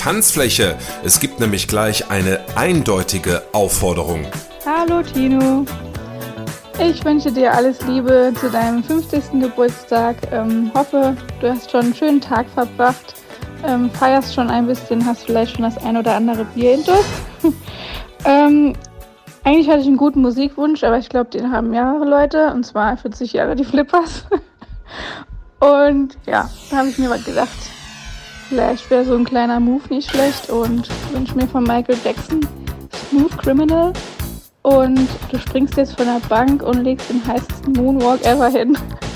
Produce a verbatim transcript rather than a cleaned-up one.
Tanzfläche. Es gibt nämlich gleich eine eindeutige Aufforderung. Hallo Tino. Ich wünsche dir alles Liebe zu deinem fünfzigsten Geburtstag. Ähm, hoffe, du hast schon einen schönen Tag verbracht, ähm, feierst schon ein bisschen, hast vielleicht schon das ein oder andere Bier intus. ähm, eigentlich hatte ich einen guten Musikwunsch, aber ich glaube, den haben mehrere Leute, und zwar vierzig Jahre die Flippers. Und ja, da habe ich mir was gedacht. Vielleicht wäre so ein kleiner Move nicht schlecht und wünsche mir von Michael Jackson Smooth Criminal. Und du springst jetzt von der Bank und legst den heißesten Moonwalk ever hin.